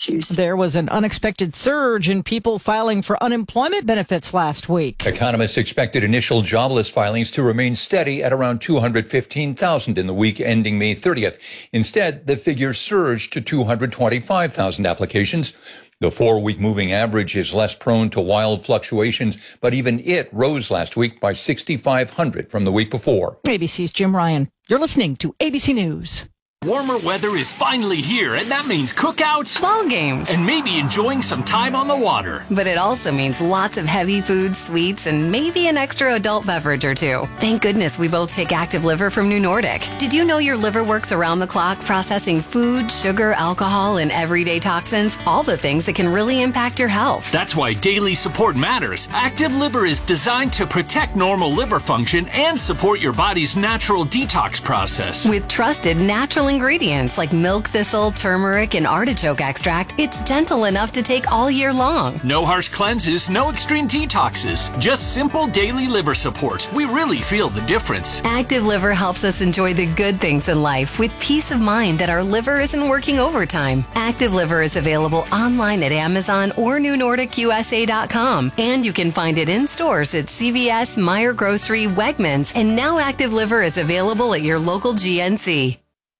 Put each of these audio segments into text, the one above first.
issues. There was an unexpected surge in people filing for unemployment benefits last week. Economists expected initial jobless filings to remain steady at around 215,000 in the week ending May 30th. Instead, the figure surged to 225,000 applications. The 4-week moving average is less prone to wild fluctuations, but even it rose last week by 6,500 from the week before. ABC's Jim Ryan. You're listening to ABC News. Warmer weather is finally here, and that means cookouts, ball games, and maybe enjoying some time on the water. But it also means lots of heavy foods, sweets, and maybe an extra adult beverage or two. Thank goodness we both take Active Liver from New Nordic. Did you know your liver works around the clock processing food, sugar, alcohol, and everyday toxins? All the things that can really impact your health. That's why daily support matters. Active Liver is designed to protect normal liver function and support your body's natural detox process. With trusted natural ingredients like milk thistle, turmeric, and artichoke extract, it's gentle enough to take all year long. No harsh cleanses, no extreme detoxes, just simple daily liver support. We really feel the difference. Active Liver helps us enjoy the good things in life with peace of mind that our liver isn't working overtime. Active Liver is available online at Amazon or NewNordicUSA.com, and you can find it in stores at CVS, Meijer Grocery, Wegmans, and now Active Liver is available at your local GNC.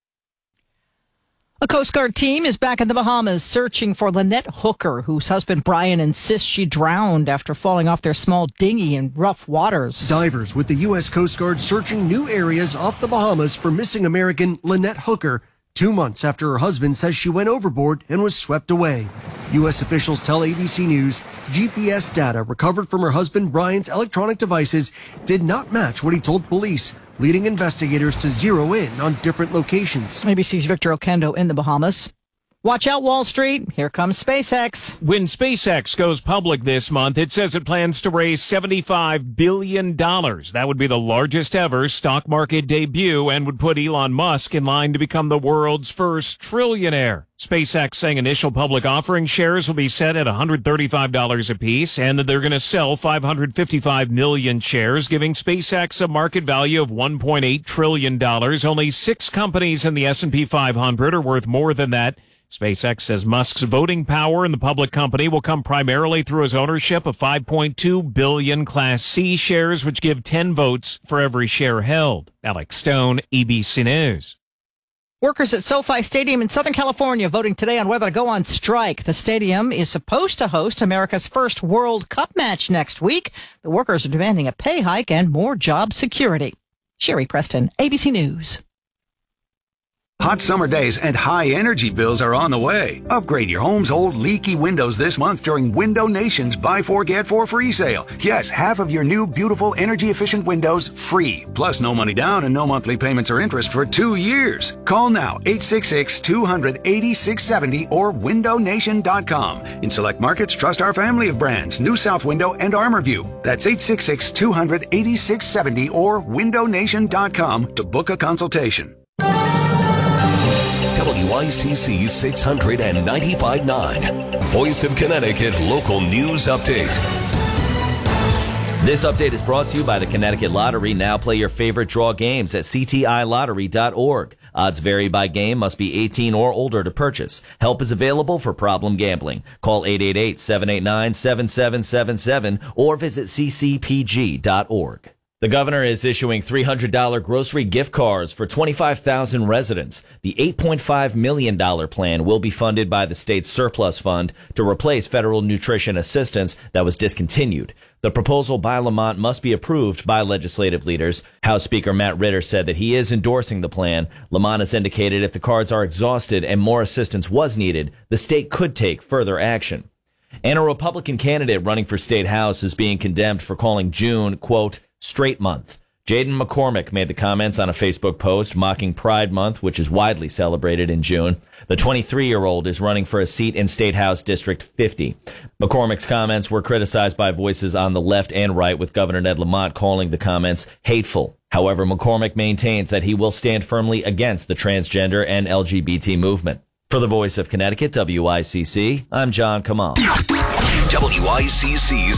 A Coast Guard team is back in the Bahamas searching for Lynette Hooker, whose husband Brian insists she drowned after falling off their small dinghy in rough waters. Divers with the U.S. Coast Guard searching new areas off the Bahamas for missing American Lynette Hooker, 2 months after her husband says she went overboard and was swept away. U.S. officials tell ABC News GPS data recovered from her husband Brian's electronic devices did not match what he told police, leading investigators to zero in on different locations. ABC's Victor Oquendo in the Bahamas. Watch out, Wall Street. Here comes SpaceX. When SpaceX goes public this month, it says it plans to raise $75 billion. That would be the largest ever stock market debut and would put Elon Musk in line to become the world's first trillionaire. SpaceX saying initial public offering shares will be set at $135 apiece and that they're going to sell 555 million shares, giving SpaceX a market value of $1.8 trillion. Only 6 companies in the S&P 500 are worth more than that. SpaceX says Musk's voting power in the public company will come primarily through his ownership of 5.2 billion Class C shares, which give 10 votes for every share held. Alex Stone, ABC News. Workers at SoFi Stadium in Southern California voting today on whether to go on strike. The stadium is supposed to host America's first World Cup match next week. The workers are demanding a pay hike and more job security. Sherry Preston, ABC News. Hot summer days and high energy bills are on the way. Upgrade your home's old leaky windows this month during Window Nation's Buy 4 Get 4 free sale. Yes, half of your new beautiful energy efficient windows free. Plus no money down and no monthly payments or interest for 2 years. Call now 866-200-8670 or windownation.com. In select markets, trust our family of brands, New South Window and ArmorView. That's 866-200-8670 or windownation.com to book a consultation. WICC 695.9, Voice of Connecticut Local News Update. This update is brought to you by the Connecticut Lottery. Now play your favorite draw games at ctilottery.org. Odds vary by game, must be 18 or older to purchase. Help is available for problem gambling. Call 888-789-7777 or visit ccpg.org. The governor is issuing $300 grocery gift cards for 25,000 residents. The $8.5 million plan will be funded by the state's surplus fund to replace federal nutrition assistance that was discontinued. The proposal by Lamont must be approved by legislative leaders. House Speaker Matt Ritter said that he is endorsing the plan. Lamont has indicated if the cards are exhausted and more assistance was needed, the state could take further action. And a Republican candidate running for state house is being condemned for calling June, quote, Straight Month. Jaden McCormick made the comments on a Facebook post mocking Pride Month, which is widely celebrated in June. The 23-year-old is running for a seat in State House District 50. McCormick's comments were criticized by voices on the left and right, with Governor Ned Lamont calling the comments hateful. However, McCormick maintains that he will stand firmly against the transgender and LGBT movement. For the Voice of Connecticut, WICC, I'm John Kamal. WICC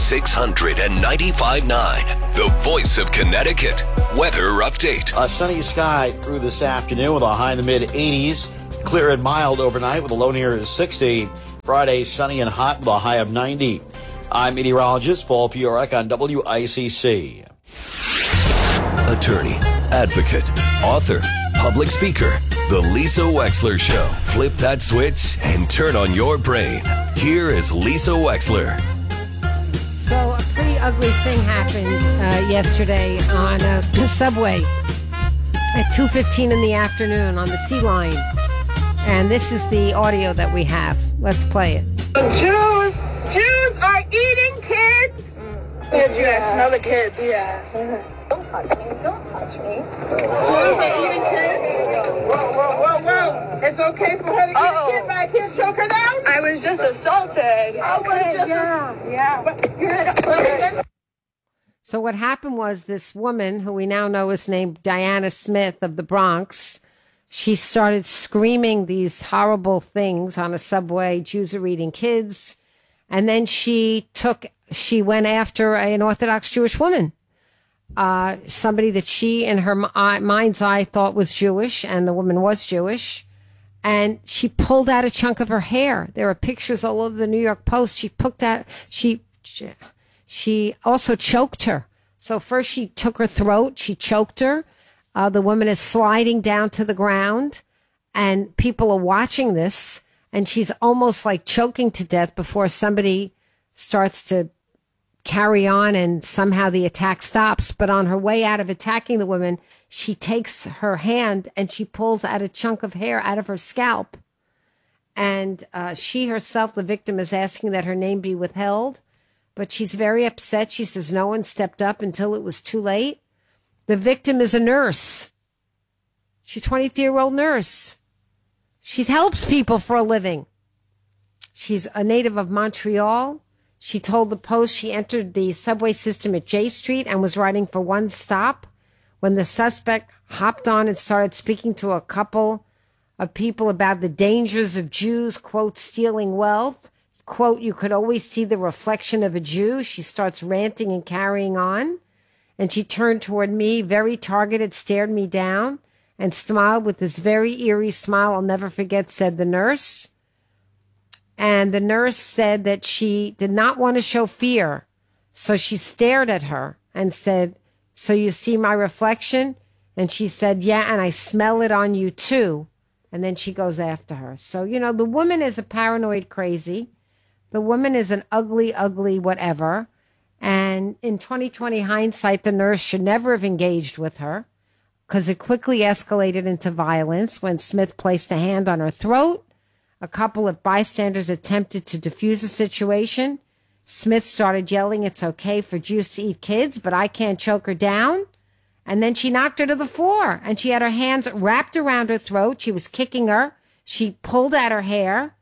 695.9, the Voice of Connecticut. Weather update. A sunny sky through this afternoon with a high in the mid-80s. Clear and mild overnight with a low near 60. Friday, sunny and hot with a high of 90. I'm meteorologist Paul Piorek on WICC. Attorney, advocate, author, public speaker. The Lisa Wexler Show. Flip that switch and turn on your brain. Here is Lisa Wexler. So a pretty ugly thing happened yesterday on the subway at 2:15 in the afternoon on the Sea Line. And this is the audio that we have. Let's play it. Jews are eating kids. Yeah, smell the kids. Yeah. Don't touch me. Don't touch me. Jews are eating kids. Whoa. It's okay for her to get a kid back here, choke her down? I was just assaulted. So what happened was this woman, who we now know is named Diana Smith of the Bronx, she started screaming these horrible things on a subway. Jews are eating kids. And then she went after an Orthodox Jewish woman. Somebody that she, in her mind's eye, thought was Jewish, and the woman was Jewish. And she pulled out a chunk of her hair. There are pictures all over the New York Post. She also choked her. So first she took her throat, she choked her. The woman is sliding down to the ground, and people are watching this, and she's almost like choking to death before somebody starts to carry on and somehow the attack stops. But on her way out of attacking the woman, she takes her hand and she pulls out a chunk of hair out of her scalp. And she herself, the victim, is asking that her name be withheld. But she's very upset. She says no one stepped up until it was too late. The victim is a nurse. She's a 23-year-old nurse. She helps people for a living. She's a native of Montreal. She told the Post she entered the subway system at J Street and was riding for one stop when the suspect hopped on and started speaking to a couple of people about the dangers of Jews, quote, stealing wealth. Quote, you could always see the reflection of a Jew. She starts ranting and carrying on. And she turned toward me, very targeted, stared me down, and smiled with this very eerie smile I'll never forget, said the nurse. And the nurse said that she did not want to show fear. So she stared at her and said, so you see my reflection? And she said, yeah, and I smell it on you too. And then she goes after her. So, the woman is a paranoid crazy. The woman is an ugly, ugly whatever. And in 2020 hindsight, the nurse should never have engaged with her because it quickly escalated into violence when Smith placed a hand on her throat. A couple of bystanders attempted to defuse the situation. Smith started yelling, it's okay for Jews to eat kids, but I can't choke her down. And then she knocked her to the floor, and she had her hands wrapped around her throat. She was kicking her. She pulled at her hair.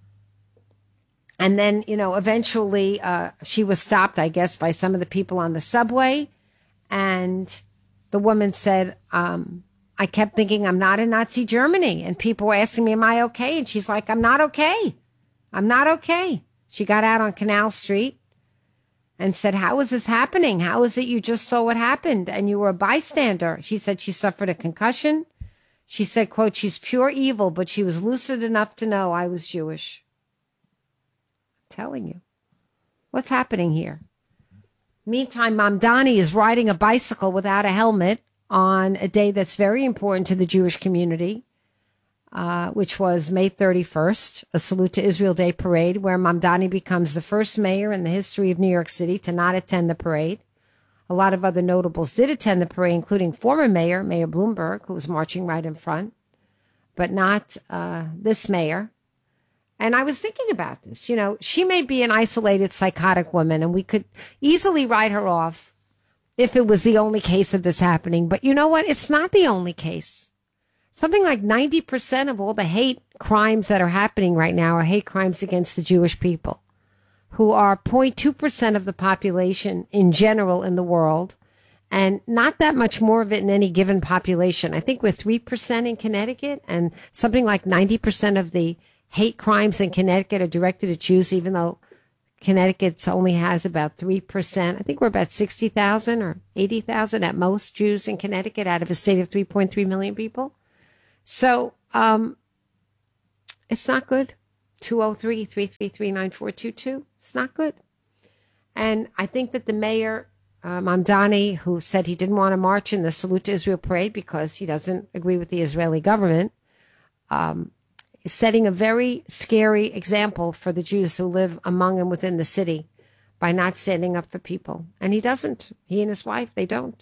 And then, eventually she was stopped, I guess, by some of the people on the subway. And the woman said, I kept thinking, I'm not in Nazi Germany. And people were asking me, am I okay? And she's like, I'm not okay. I'm not okay. She got out on Canal Street and said, how is this happening? How is it you just saw what happened and you were a bystander? She said she suffered a concussion. She said, quote, she's pure evil, but she was lucid enough to know I was Jewish. I'm telling you. What's happening here? Meantime, Mamdani is riding a bicycle without a helmet on a day that's very important to the Jewish community, which was May 31st, a Salute to Israel Day parade, where Mamdani becomes the first mayor in the history of New York City to not attend the parade. A lot of other notables did attend the parade, including former Mayor Bloomberg, who was marching right in front, but not this mayor. And I was thinking about this. She may be an isolated psychotic woman, and we could easily write her off if it was the only case of this happening. But you know what? It's not the only case. Something like 90% of all the hate crimes that are happening right now are hate crimes against the Jewish people, who are 0.2% of the population in general in the world, and not that much more of it in any given population. I think we're 3% in Connecticut, and something like 90% of the hate crimes in Connecticut are directed at Jews, even though Connecticut only has about 3%. I think we're about 60,000 or 80,000 at most Jews in Connecticut out of a state of 3.3 million people. So, it's not good. 203-333-9422. It's not good. And I think that the mayor, Mamdani, who said he didn't want to march in the Salute to Israel parade because he doesn't agree with the Israeli government, is setting a very scary example for the Jews who live among and within the city by not standing up for people. And he doesn't. He and his wife, they don't.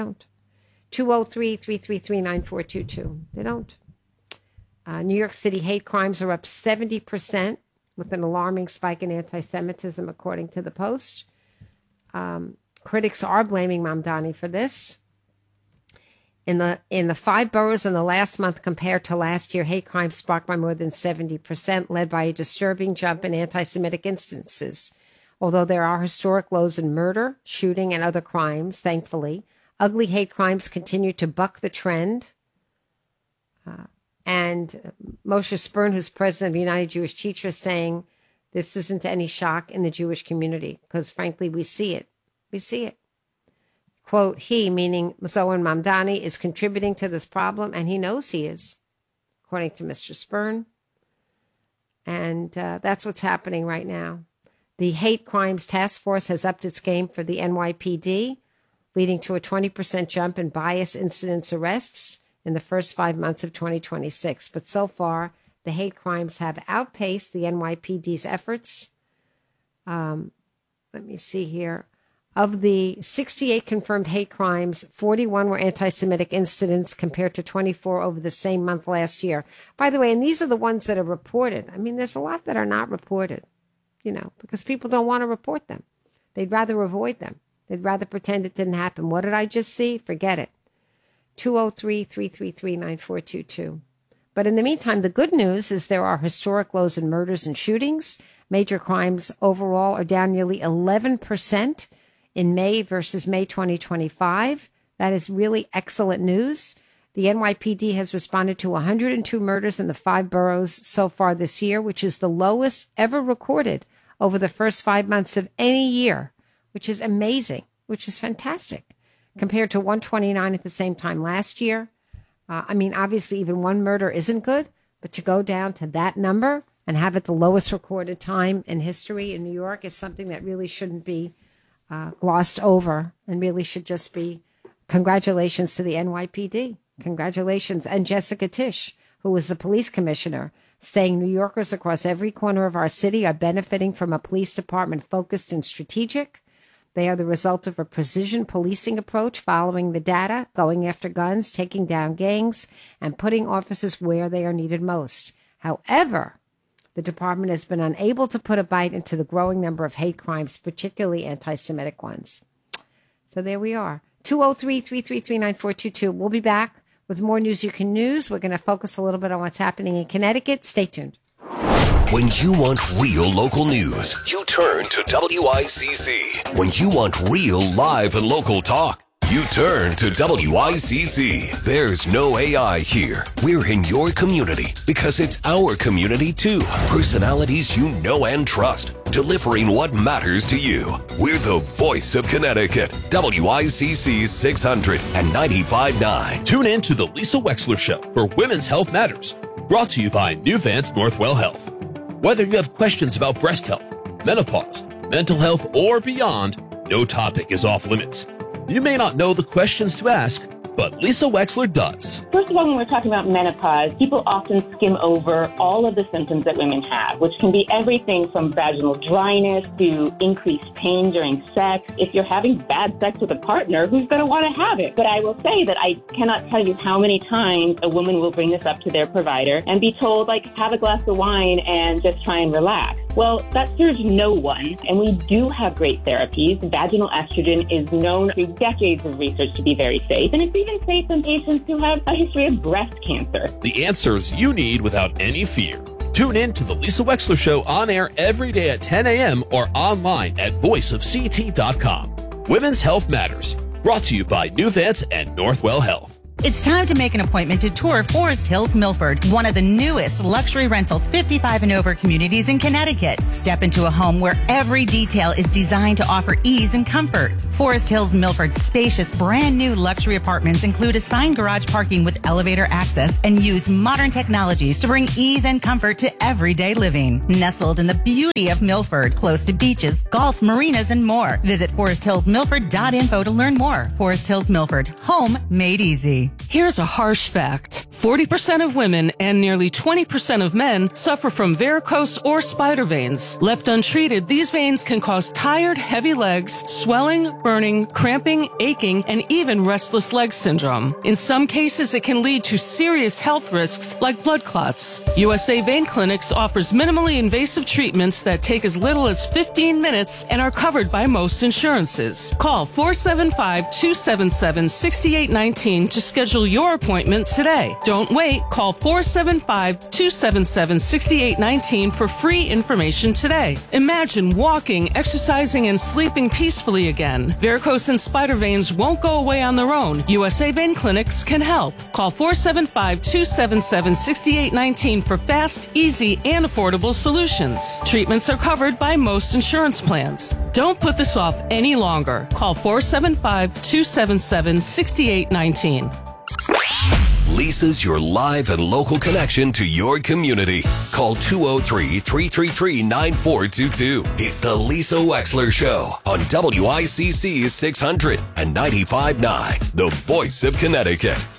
203-333-9422. They don't. New York City hate crimes are up 70%, with an alarming spike in anti-Semitism, according to the Post. Critics are blaming Mamdani for this. In the 5 boroughs in the last month compared to last year, hate crimes sparked by more than 70%, led by a disturbing jump in anti-Semitic instances. Although there are historic lows in murder, shooting, and other crimes, thankfully, ugly hate crimes continue to buck the trend. And Moshe Spern, who's president of United Jewish Teachers, saying this isn't any shock in the Jewish community because, frankly, we see it. We see it. Quote, he, meaning Zohan Mamdani, is contributing to this problem, and he knows he is, according to Mr. Spern. And that's what's happening right now. The Hate Crimes Task Force has upped its game for the NYPD, leading to a 20% jump in bias incidents arrests in the first 5 months of 2026. But so far, the hate crimes have outpaced the NYPD's efforts. Let me see here. Of the 68 confirmed hate crimes, 41 were anti-Semitic incidents compared to 24 over the same month last year. By the way, and these are the ones that are reported. I mean, there's a lot that are not reported, because people don't want to report them. They'd rather avoid them. They'd rather pretend it didn't happen. What did I just see? Forget it. 203-333-9422. But in the meantime, the good news is there are historic lows in murders and shootings. Major crimes overall are down nearly 11% in May versus May 2025. That is really excellent news. The NYPD has responded to 102 murders in the 5 boroughs so far this year, which is the lowest ever recorded over the first 5 months of any year, which is amazing, which is fantastic, compared to 129 at the same time last year. Obviously, even one murder isn't good, but to go down to that number and have it the lowest recorded time in history in New York is something that really shouldn't be glossed over and really should just be congratulations to the NYPD. Congratulations. And Jessica Tisch, who is the police commissioner, saying New Yorkers across every corner of our city are benefiting from a police department focused and strategic. They are the result of a precision policing approach, following the data, going after guns, taking down gangs, and putting officers where they are needed most. However, the department has been unable to put a bite into the growing number of hate crimes, particularly anti-Semitic ones. So there we are. 203-333-9422. We'll be back with more News You Can News. We're going to focus a little bit on what's happening in Connecticut. Stay tuned. When you want real local news, you turn to WICC. When you want real live and local talk, you turn to WICC. There's no AI here. We're in your community because it's our community too. Personalities you know and trust, delivering what matters to you. We're the voice of Connecticut. WICC 600 and 95.9. Tune in to the Lisa Wexler Show for Women's Health Matters, brought to you by New Vance Northwell Health. Whether you have questions about breast health, menopause, mental health, or beyond, no topic is off limits. You may not know the questions to ask, but Lisa Wexler does. First of all, when we're talking about menopause, people often skim over all of the symptoms that women have, which can be everything from vaginal dryness to increased pain during sex. If you're having bad sex with a partner, who's going to want to have it? But I will say that I cannot tell you how many times a woman will bring this up to their provider and be told, have a glass of wine and just try and relax. Well, that serves no one, and we do have great therapies. Vaginal estrogen is known through decades of research to be very safe, and it's even safe in patients who have a history of breast cancer. The answers you need without any fear. Tune in to the Lisa Wexler Show on air every day at 10 a.m. or online at voiceofct.com. Women's Health Matters, brought to you by New Vance and Northwell Health. It's time to make an appointment to tour Forest Hills Milford, one of the newest luxury rental 55 and over communities in Connecticut. Step into a home where every detail is designed to offer ease and comfort. Forest Hills Milford's spacious, brand new luxury apartments include assigned garage parking with elevator access and use modern technologies to bring ease and comfort to everyday living. Nestled in the beauty of Milford, close to beaches, golf, marinas, and more. Visit foresthillsmilford.info to learn more. Forest Hills Milford, home made easy. Here's a harsh fact. 40% of women and nearly 20% of men suffer from varicose or spider veins. Left untreated, these veins can cause tired, heavy legs, swelling, burning, cramping, aching, and even restless leg syndrome. In some cases, it can lead to serious health risks like blood clots. USA Vein Clinics offers minimally invasive treatments that take as little as 15 minutes and are covered by most insurances. Call 475-277-6819 to schedule your appointment today. Don't wait. Call 475-277-6819 for free information today. Imagine walking, exercising, and sleeping peacefully again. Varicose and spider veins won't go away on their own. USA Vein Clinics can help. Call 475-277-6819 for fast, easy, and affordable solutions. Treatments are covered by most insurance plans. Don't put this off any longer. Call 475-277-6819. Lisa's your live and local connection to your community. Call 203-333-9422. It's the Lisa Wexler Show on WICC 600 and 95.9, the voice of Connecticut.